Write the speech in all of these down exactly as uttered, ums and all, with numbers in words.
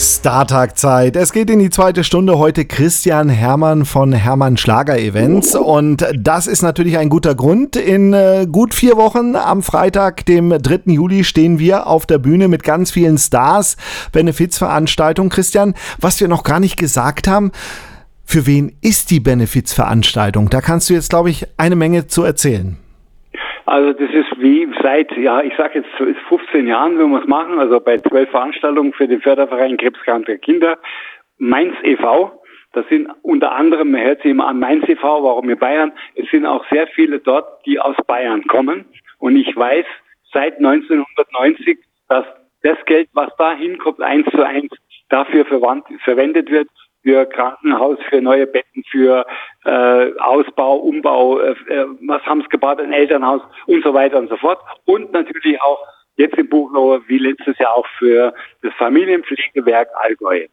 Startagzeit. Es geht in die zweite Stunde. Heute Christian Hermann von Hermann Schlager Events. Und das ist natürlich ein guter Grund. In äh, gut vier Wochen am Freitag, dem dritten Juli, stehen wir auf der Bühne mit ganz vielen Stars. Benefizveranstaltung. Christian, was wir noch gar nicht gesagt haben, für wen ist die Benefizveranstaltung? Da kannst du jetzt, glaube ich, eine Menge zu erzählen. Also das ist wie seit, ja, ich sage jetzt fünfzehn Jahren, wenn wir es machen, also bei zwölf Veranstaltungen für den Förderverein Krebskranke Kinder, Mainz e V. Das sind unter anderem, man hört sich immer an Mainz e V, warum in Bayern, es sind auch sehr viele dort, die aus Bayern kommen. Und ich weiß seit neunzehnhundertneunzig, dass das Geld, was da hinkommt, eins zu eins dafür verwandt, verwendet wird, für Krankenhaus, für neue Betten, für äh, Ausbau, Umbau, äh, was haben sie gebaut, ein Elternhaus und so weiter und so fort. Und natürlich auch jetzt in Buchloe, wie letztes Jahr auch für das Familienpflegewerk Allgäu.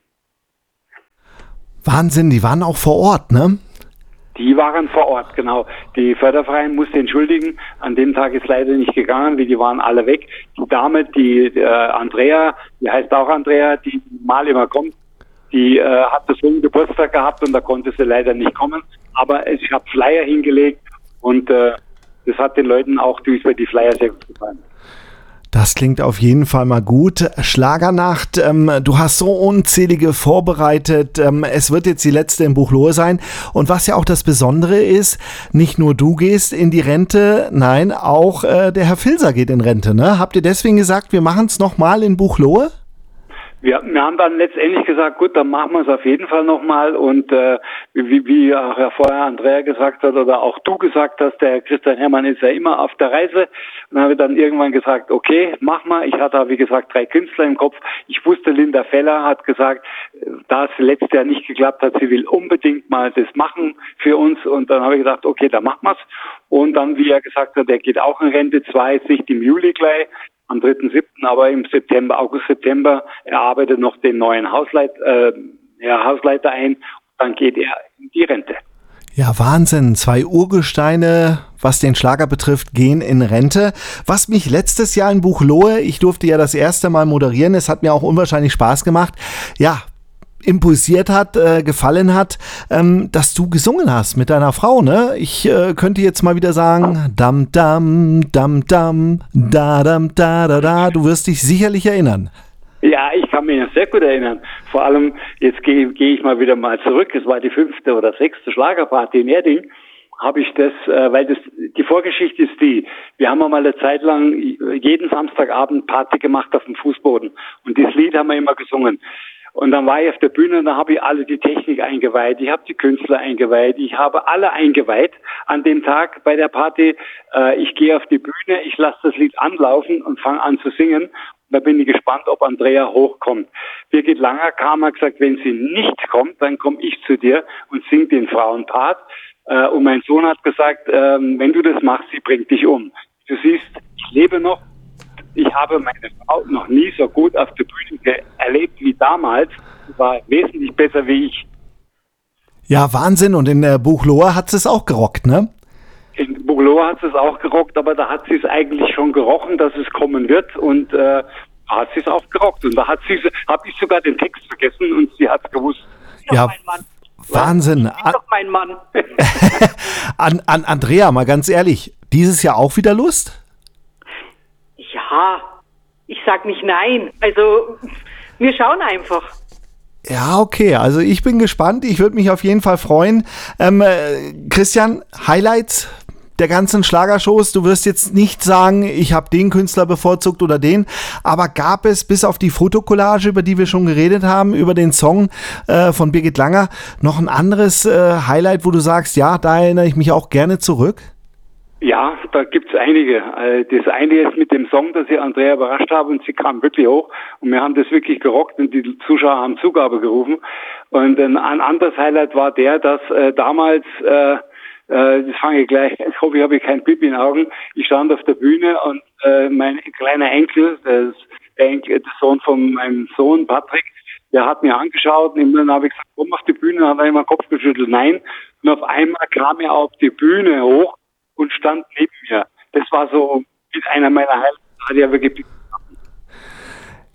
Wahnsinn, die waren auch vor Ort, ne? Die waren vor Ort, genau. Die Förderverein musste entschuldigen. An dem Tag ist leider nicht gegangen, wie die waren alle weg. Die Dame, die äh, Andrea, die heißt auch Andrea, die mal immer kommt, die äh, hat so einen Geburtstag gehabt und da konnte sie leider nicht kommen. Aber ich habe Flyer hingelegt und äh, das hat den Leuten auch durch die Flyer sehr gut gefallen. Das klingt auf jeden Fall mal gut. Schlagernacht, ähm, du hast so unzählige vorbereitet. Ähm, es wird jetzt die letzte in Buchloe sein. Und was ja auch das Besondere ist, nicht nur du gehst in die Rente, nein, auch äh, der Herr Filser geht in Rente. Ne? Habt ihr deswegen gesagt, wir machen es nochmal in Buchloe? Wir, wir haben dann letztendlich gesagt, gut, dann machen wir es auf jeden Fall nochmal und äh, wie, wie auch ja vorher Andrea gesagt hat oder auch du gesagt hast, der Christian Hermann ist ja immer auf der Reise und dann haben wir dann irgendwann gesagt, okay, mach mal. Ich hatte, wie gesagt, drei Künstler im Kopf. Ich wusste, Linda Feller hat gesagt, da es letztes Jahr nicht geklappt hat, sie will unbedingt mal das machen für uns und dann habe ich gesagt, okay, dann machen wir's. Und dann, wie er gesagt hat, er geht auch in Rente, zwar jetzt nicht im Juli gleich, am dritten siebten aber im September, August, September, er arbeitet noch den neuen Hausleit, äh, ja, Hausleiter ein, dann geht er in die Rente. Ja, Wahnsinn. Zwei Urgesteine, was den Schlager betrifft, gehen in Rente. Was mich letztes Jahr in Buchloe, ich durfte ja das erste Mal moderieren, es hat mir auch unwahrscheinlich Spaß gemacht, ja, impulsiert hat, äh, gefallen hat, ähm, dass du gesungen hast mit deiner Frau, ne? Ich äh, könnte jetzt mal wieder sagen, dam dam, dam dam, da dam da da da. Du wirst dich sicherlich erinnern. Ja, ich kann mich sehr gut erinnern. Vor allem, jetzt gehe geh ich mal wieder mal zurück, es war die fünfte oder sechste Schlagerparty in Erding, habe ich das, äh, weil das, die Vorgeschichte ist die, wir haben mal eine Zeit lang jeden Samstagabend Party gemacht auf dem Fußboden und dieses Lied haben wir immer gesungen. Und dann war ich auf der Bühne und da habe ich alle die Technik eingeweiht, ich habe die Künstler eingeweiht, ich habe alle eingeweiht an dem Tag bei der Party. Äh, ich gehe auf die Bühne, ich lasse das Lied anlaufen und fange an zu singen. Und da bin ich gespannt, ob Andrea hochkommt. Birgit Langer kam und gesagt, wenn sie nicht kommt, dann komme ich zu dir und sing den Frauenpart. Äh, und mein Sohn hat gesagt, äh, wenn du das machst, sie bringt dich um. Du siehst, ich lebe noch. Ich habe meine Frau noch nie so gut auf der Bühne erlebt wie damals. Sie war wesentlich besser wie ich. Ja, Wahnsinn. Und in der Buchloe hat sie es auch gerockt, ne? In Buchloe hat sie es auch gerockt, aber da hat sie es eigentlich schon gerochen, dass es kommen wird. Und äh, da hat sie es auch gerockt. Und da hat sie, habe ich sogar den Text vergessen und sie hat es gewusst. Ja, mein Mann. Wahnsinn. Ich bin doch mein Mann. an, an Andrea, mal ganz ehrlich, dieses Jahr auch wieder Lust? Ja, ich sag nicht nein. Also, wir schauen einfach. Ja, okay. Also ich bin gespannt. Ich würde mich auf jeden Fall freuen. Ähm, äh, Christian, Highlights der ganzen Schlagershows. Du wirst jetzt nicht sagen, ich habe den Künstler bevorzugt oder den. Aber gab es bis auf die Fotokollage, über die wir schon geredet haben, über den Song äh, von Birgit Langer, noch ein anderes äh, Highlight, wo du sagst, ja, da erinnere ich mich auch gerne zurück? Ja, da gibt's einige. Das eine ist mit dem Song, dass ich Andrea überrascht habe und sie kam wirklich hoch und wir haben das wirklich gerockt und die Zuschauer haben Zugabe gerufen. Und ein anderes Highlight war der, dass äh, damals, äh, äh, das fange ich gleich, ich hoffe, ich habe kein Pipi in den Augen, ich stand auf der Bühne und äh, mein kleiner Enkel, das, der, Enkel, der Sohn von meinem Sohn Patrick, der hat mir angeschaut und dann habe ich gesagt, komm auf die Bühne, hat er immer den Kopf geschüttelt, nein. Und auf einmal kam er auf die Bühne hoch und stand neben mir. Das war so mit einer meiner Highlights, hat ja wirklich.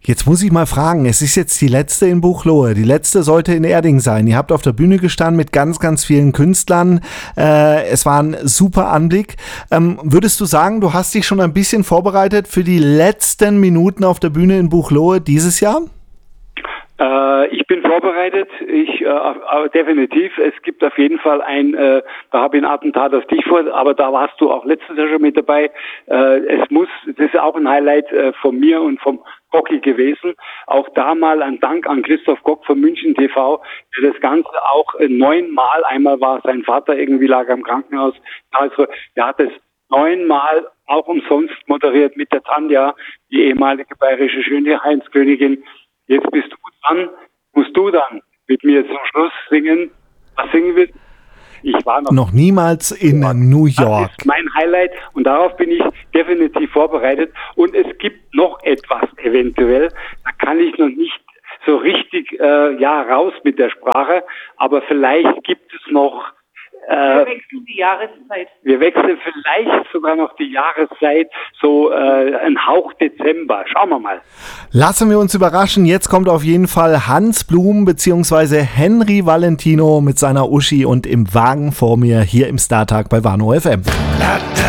Jetzt muss ich mal fragen, es ist jetzt die letzte in Buchloe, die letzte sollte in Erding sein. Ihr habt auf der Bühne gestanden mit ganz, ganz vielen Künstlern. Äh, es war ein super Anblick. Ähm, würdest du sagen, du hast dich schon ein bisschen vorbereitet für die letzten Minuten auf der Bühne in Buchloe dieses Jahr? Äh, ich bin vorbereitet, ich äh, definitiv. Es gibt auf jeden Fall ein, äh, da habe ich ein Attentat auf dich vor, aber da warst du auch letztes Jahr schon mit dabei. Äh, es muss, das ist auch ein Highlight äh, von mir und vom Gocki gewesen. Auch da mal ein Dank an Christoph Gock von München T V, der das Ganze auch äh, neunmal, einmal war sein Vater irgendwie lag am Krankenhaus, also der hat es neunmal auch umsonst moderiert mit der Tanja, die ehemalige bayerische Schönheitskönigin. Jetzt bist du dran, musst du dann mit mir zum Schluss singen. Was singen wir? Ich war noch, noch niemals in New York. Das ist mein Highlight und darauf bin ich definitiv vorbereitet. Und es gibt noch etwas eventuell, da kann ich noch nicht so richtig äh, ja raus mit der Sprache, aber vielleicht gibt es noch äh, Wir wechseln die Jahreszeit. Wir wechseln vielleicht sogar noch die Jahreszeit, so äh, ein Hauch Dezember. Schauen wir mal. Lassen wir uns überraschen. Jetzt kommt auf jeden Fall Hans Blum bzw. Henry Valentino mit seiner Uschi und im Wagen vor mir hier im Startag bei Warnow F M.